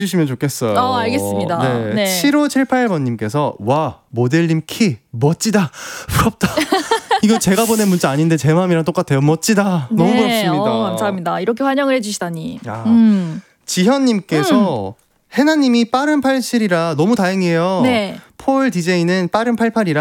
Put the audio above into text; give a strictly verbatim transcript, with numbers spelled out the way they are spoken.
해주시면 좋겠어요. 어, 알겠습니다. 네. 네. 칠오칠팔 번님께서 와 모델님 키 멋지다 부럽다. 이거 제가 보낸 문자 아닌데 제 마음이랑 똑같아요. 멋지다. 네. 너무 부럽습니다. 어, 감사합니다. 이렇게 환영을 해주시다니. 야. 음. 지현님께서 음. 해나님이 빠른 팔십칠이라 너무 다행이에요. 네. 폴 디제이는 빠른 팔십팔이라